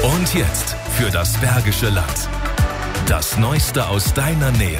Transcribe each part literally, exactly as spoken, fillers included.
Und jetzt für das Bergische Land. Das Neueste aus deiner Nähe.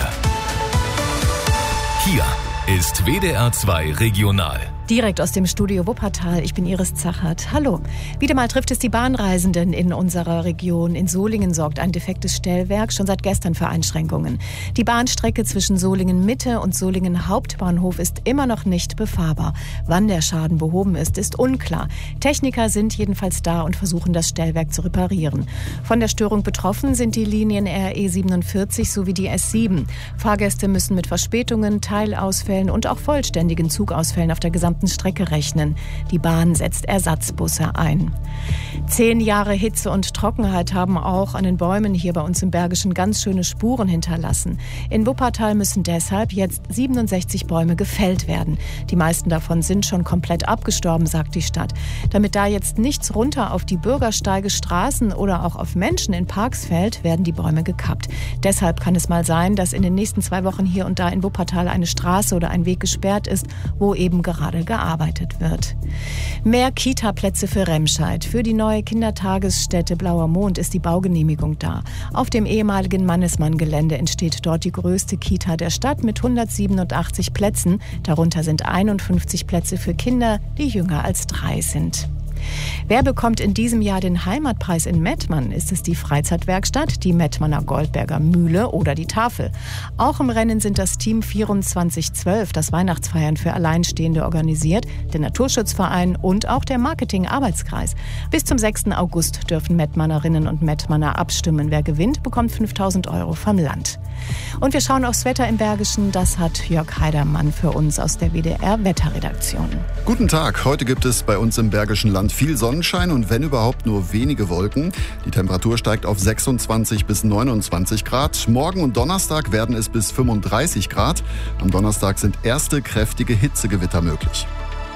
Hier ist W D R zwei Regional. Direkt aus dem Studio Wuppertal, ich bin Iris Zachert. Hallo. Wieder mal trifft es die Bahnreisenden in unserer Region. In Solingen sorgt ein defektes Stellwerk schon seit gestern für Einschränkungen. Die Bahnstrecke zwischen Solingen-Mitte und Solingen-Hauptbahnhof ist immer noch nicht befahrbar. Wann der Schaden behoben ist, ist unklar. Techniker sind jedenfalls da und versuchen, das Stellwerk zu reparieren. Von der Störung betroffen sind die Linien R E siebenundvierzig sowie die S sieben. Fahrgäste müssen mit Verspätungen, Teilausfällen und auch vollständigen Zugausfällen auf der gesamten Strecke rechnen. Die Bahn setzt Ersatzbusse ein. Zehn Jahre Hitze und Trockenheit haben auch an den Bäumen hier bei uns im Bergischen ganz schöne Spuren hinterlassen. In Wuppertal müssen deshalb jetzt siebenundsechzig Bäume gefällt werden. Die meisten davon sind schon komplett abgestorben, sagt die Stadt. Damit da jetzt nichts runter auf die Bürgersteige, Straßen oder auch auf Menschen in Parks fällt, werden die Bäume gekappt. Deshalb kann es mal sein, dass in den nächsten zwei Wochen hier und da in Wuppertal eine Straße oder ein Weg gesperrt ist, wo eben gerade gearbeitet wird. Mehr Kita-Plätze für Remscheid. Für die neue Kindertagesstätte Blauer Mond ist die Baugenehmigung da. Auf dem ehemaligen Mannesmann-Gelände entsteht dort die größte Kita der Stadt mit hundertsiebenundachtzig Plätzen. Darunter sind einundfünfzig Plätze für Kinder, die jünger als drei sind. Wer bekommt in diesem Jahr den Heimatpreis in Mettmann? Ist es die Freizeitwerkstatt, die Mettmanner Goldberger Mühle oder die Tafel? Auch im Rennen sind das Team vierundzwanzig zwölf, das Weihnachtsfeiern für Alleinstehende, organisiert, der Naturschutzverein und auch der Marketing-Arbeitskreis. Bis zum sechsten August dürfen Mettmannerinnen und Mettmanner abstimmen. Wer gewinnt, bekommt fünftausend Euro vom Land. Und wir schauen aufs Wetter im Bergischen. Das hat Jörg Heidermann für uns aus der W D R-Wetterredaktion. Guten Tag. Heute gibt es bei uns im Bergischen Land viel Sonnenschein und wenn überhaupt nur wenige Wolken. Die Temperatur steigt auf sechsundzwanzig bis neunundzwanzig Grad. Morgen und Donnerstag werden es bis fünfunddreißig Grad. Am Donnerstag sind erste kräftige Hitzegewitter möglich.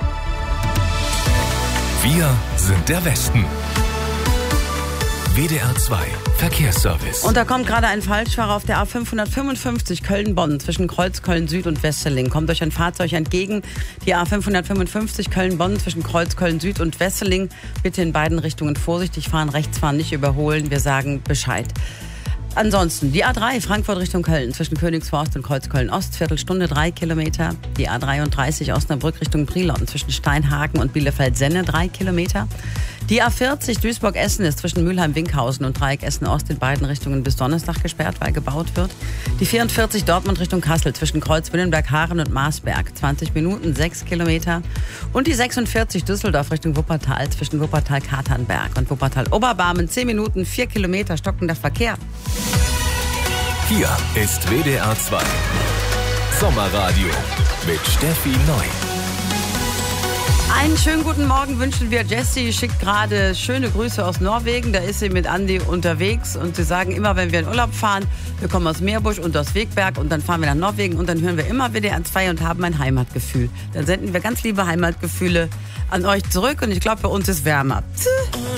Wir sind der Westen. W D R zwei Verkehrsservice. Und da kommt gerade ein Falschfahrer auf der A fünfhundertfünfundfünfzig Köln-Bonn zwischen Kreuzköln Süd und Wesseling. Kommt euch ein Fahrzeug entgegen. Die A fünfhundertfünfundfünfzig Köln-Bonn zwischen Kreuzköln Süd und Wesseling. Bitte in beiden Richtungen vorsichtig fahren, rechts fahren, nicht überholen. Wir sagen Bescheid. Ansonsten die A drei Frankfurt Richtung Köln zwischen Königsforst und Kreuzköln-Ost, Viertelstunde drei Kilometer. Die A dreiunddreißig Osnabrück Richtung Brilon zwischen Steinhagen und Bielefeld-Senne drei Kilometer. Die A vierzig Duisburg-Essen ist zwischen Mülheim-Winkhausen und Dreieck Essen-Ost in beiden Richtungen bis Donnerstag gesperrt, weil gebaut wird. Die vierundvierzig Dortmund Richtung Kassel zwischen Kreuz-Willenberg-Haaren und Marsberg zwanzig Minuten, sechs Kilometer. Und die sechsundvierzig Düsseldorf Richtung Wuppertal zwischen Wuppertal-Katernberg und Wuppertal-Oberbarmen zehn Minuten, vier Kilometer stockender Verkehr. Hier ist W D R zwei Sommerradio mit Steffi Neu. Einen schönen guten Morgen wünschen wir. Jessie schickt gerade schöne Grüße aus Norwegen. Da ist sie mit Andi unterwegs und sie sagen immer, wenn wir in Urlaub fahren, wir kommen aus Meerbusch und aus Wegberg und dann fahren wir nach Norwegen und dann hören wir immer W D R zwei und haben ein Heimatgefühl. Dann senden wir ganz liebe Heimatgefühle an euch zurück und ich glaube, bei uns ist wärmer.